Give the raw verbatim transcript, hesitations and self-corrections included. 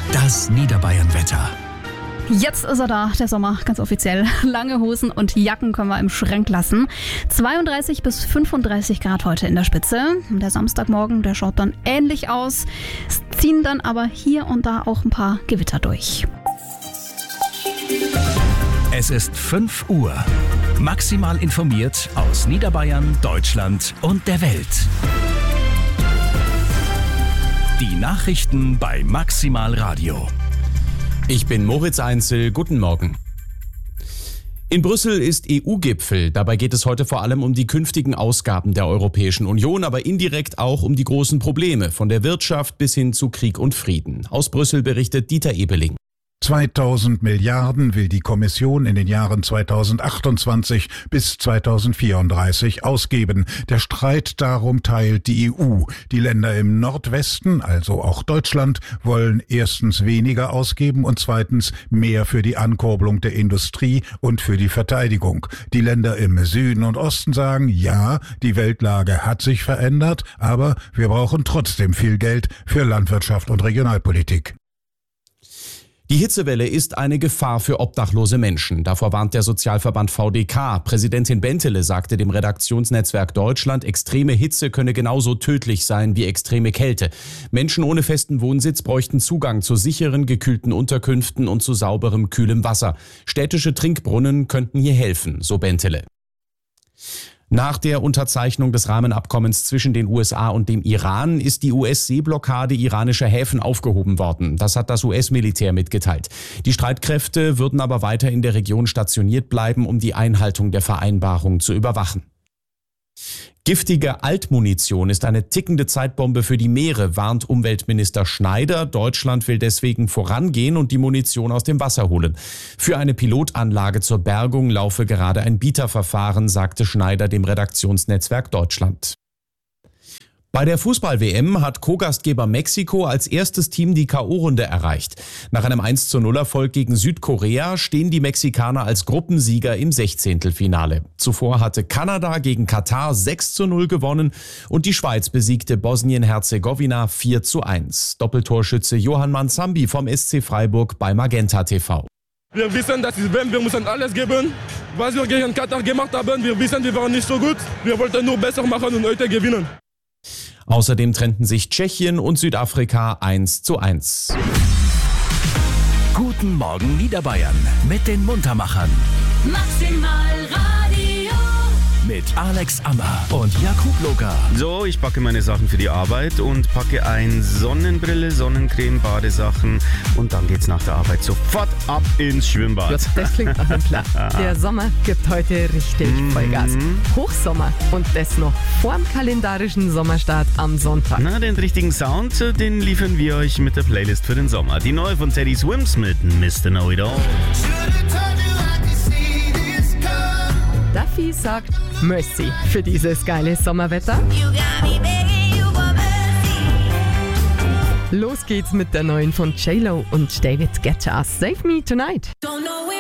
Das Niederbayern-Wetter. Jetzt ist er da, der Sommer, ganz offiziell. Lange Hosen und Jacken können wir im Schrank lassen. zweiunddreißig bis fünfunddreißig Grad heute in der Spitze. Der Samstagmorgen, der schaut dann ähnlich aus. Es ziehen dann aber hier und da auch ein paar Gewitter durch. Es ist fünf Uhr. Maximal informiert aus Niederbayern, Deutschland und der Welt. Die Nachrichten bei Maximal Radio. Ich bin Moritz Einzel, guten Morgen. In Brüssel ist E U-Gipfel. Dabei geht es heute vor allem um die künftigen Ausgaben der Europäischen Union, aber indirekt auch um die großen Probleme, von der Wirtschaft bis hin zu Krieg und Frieden. Aus Brüssel berichtet Dieter Ebeling. zweitausend Milliarden will die Kommission in den Jahren zweitausendachtundzwanzig bis zweitausendvierunddreißig ausgeben. Der Streit darum teilt die E U. Die Länder im Nordwesten, also auch Deutschland, wollen erstens weniger ausgeben und zweitens mehr für die Ankurbelung der Industrie und für die Verteidigung. Die Länder im Süden und Osten sagen, ja, die Weltlage hat sich verändert, aber wir brauchen trotzdem viel Geld für Landwirtschaft und Regionalpolitik. Die Hitzewelle ist eine Gefahr für obdachlose Menschen. Davor warnt der Sozialverband V D K. Präsidentin Bentele sagte dem Redaktionsnetzwerk Deutschland, extreme Hitze könne genauso tödlich sein wie extreme Kälte. Menschen ohne festen Wohnsitz bräuchten Zugang zu sicheren, gekühlten Unterkünften und zu sauberem, kühlem Wasser. Städtische Trinkbrunnen könnten hier helfen, so Bentele. Nach der Unterzeichnung des Rahmenabkommens zwischen den U S A und dem Iran ist die U S-Seeblockade iranischer Häfen aufgehoben worden. Das hat das U S-Militär mitgeteilt. Die Streitkräfte würden aber weiter in der Region stationiert bleiben, um die Einhaltung der Vereinbarung zu überwachen. Giftige Altmunition ist eine tickende Zeitbombe für die Meere, warnt Umweltminister Schneider. Deutschland will deswegen vorangehen und die Munition aus dem Wasser holen. Für eine Pilotanlage zur Bergung laufe gerade ein Bieterverfahren, sagte Schneider dem Redaktionsnetzwerk Deutschland. Bei der Fußball-W M hat Co-Gastgeber Mexiko als erstes Team die K O-Runde erreicht. Nach einem eins zu null Erfolg gegen Südkorea stehen die Mexikaner als Gruppensieger im Sechzehntelfinale. Zuvor hatte Kanada gegen Katar sechs zu null gewonnen und die Schweiz besiegte Bosnien-Herzegowina vier zu eins. Doppeltorschütze Johann Manzambi vom S C Freiburg bei Magenta T V. Wir wissen, das ist W M, wir müssen alles geben. Was wir gegen Katar gemacht haben, wir wissen, wir waren nicht so gut. Wir wollten nur besser machen und heute gewinnen. Außerdem trennten sich Tschechien und Südafrika eins zu eins. Guten Morgen Niederbayern mit den Muntermachern. Maximal Radio. Mit Alex Ammer und Jakub Loga. So, ich packe meine Sachen für die Arbeit und packe ein Sonnenbrille, Sonnencreme, Badesachen und dann geht's nach der Arbeit sofort ab ins Schwimmbad. Ja, das klingt nach einem Plan. Der Sommer gibt heute richtig Vollgas. Hochsommer und das noch vorm kalendarischen Sommerstart am Sonntag. Na, den richtigen Sound, den liefern wir euch mit der Playlist für den Sommer. Die neue von Teddy Swims mit Mister Know It All. Duffy sagt Mercy für dieses geile Sommerwetter. Los geht's mit der neuen von J Lo und David Guetta. Save Me Tonight.